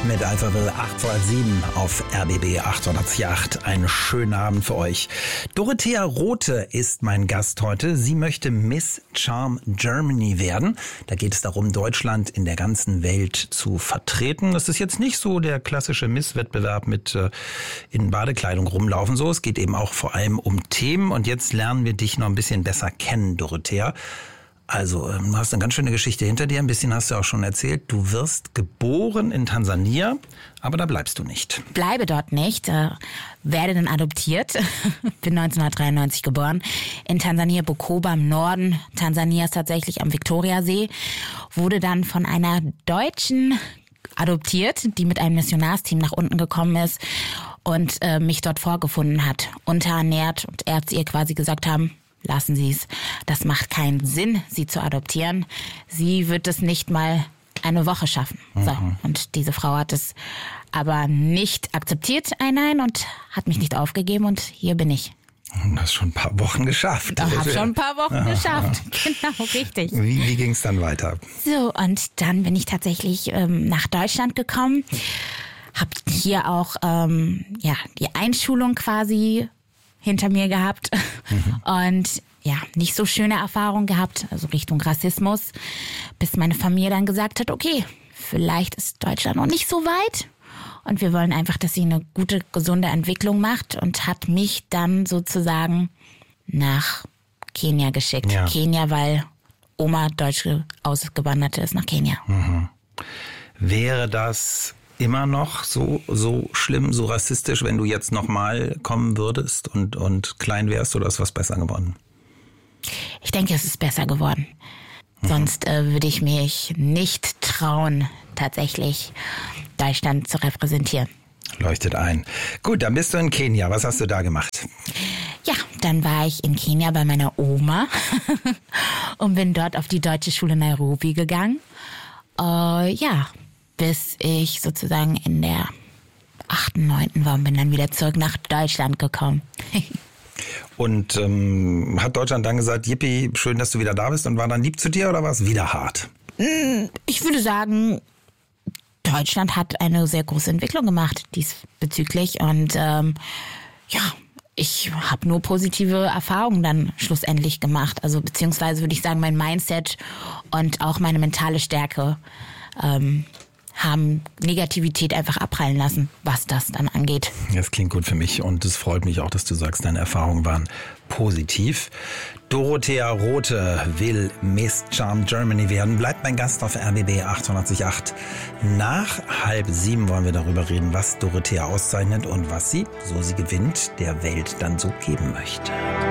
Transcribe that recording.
Mit Alphaville 827 auf RBB 888. Einen schönen Abend für euch. Dorothea Rothe ist mein Gast heute. Sie möchte Miss Charm Germany werden. Da geht es darum, Deutschland in der ganzen Welt zu vertreten. Das ist jetzt nicht so der klassische Miss-Wettbewerb mit in Badekleidung rumlaufen. So, es geht eben auch vor allem um Themen. Und jetzt lernen wir dich noch ein bisschen besser kennen, Dorothea. Also, du hast eine ganz schöne Geschichte hinter dir. Ein bisschen hast du auch schon erzählt. Du wirst geboren in Tansania, aber da bleibst du nicht. Bleibe dort nicht, werde dann adoptiert. Bin 1993 geboren. In Tansania, Bukoba im Norden Tansanias, tatsächlich am Viktoriasee. Wurde dann von einer Deutschen adoptiert, die mit einem Missionarsteam nach unten gekommen ist und mich dort vorgefunden hat. Unterernährt und Ärzte ihr quasi gesagt haben, lassen Sie es. Das macht keinen Sinn, sie zu adoptieren. Sie wird es nicht mal eine Woche schaffen. So. Und diese Frau hat es aber nicht akzeptiert, nein, und hat mich nicht aufgegeben und hier bin ich. Du hast schon ein paar Wochen geschafft. Ich habe schon ein paar Wochen geschafft. Genau, richtig. Wie ging es dann weiter? So, und dann bin ich tatsächlich nach Deutschland gekommen. Hab hier auch die Einschulung quasi hinter mir gehabt und ja, nicht so schöne Erfahrungen gehabt, also Richtung Rassismus, bis meine Familie dann gesagt hat, okay, vielleicht ist Deutschland noch nicht so weit und wir wollen einfach, dass sie eine gute, gesunde Entwicklung macht und hat mich dann sozusagen nach Kenia geschickt. Ja. Kenia, weil Oma Deutsche Ausgewanderte ist nach Kenia. Wäre das immer noch so schlimm, so rassistisch, wenn du jetzt nochmal kommen würdest und klein wärst, oder ist was besser geworden? Ich denke, es ist besser geworden. Sonst würde ich mich nicht trauen, tatsächlich Deutschland zu repräsentieren. Leuchtet ein. Gut, dann bist du in Kenia. Was hast du da gemacht? Ja, dann war ich in Kenia bei meiner Oma und bin dort auf die deutsche Schule Nairobi gegangen. Bis ich sozusagen in der 8., 9. war und bin dann wieder zurück nach Deutschland gekommen. Und hat Deutschland dann gesagt, Yippie, schön, dass du wieder da bist, und war dann lieb zu dir, oder war es wieder hart? Ich würde sagen, Deutschland hat eine sehr große Entwicklung gemacht diesbezüglich und ich habe nur positive Erfahrungen dann schlussendlich gemacht. Also beziehungsweise würde ich sagen, mein Mindset und auch meine mentale Stärke haben Negativität einfach abprallen lassen, was das dann angeht. Das klingt gut für mich und es freut mich auch, dass du sagst, deine Erfahrungen waren positiv. Dorothea Rothe will Miss Charm Germany werden. Bleibt mein Gast auf RBB 888. Nach 6:30 wollen wir darüber reden, was Dorothea auszeichnet und was sie, so sie gewinnt, der Welt dann so geben möchte.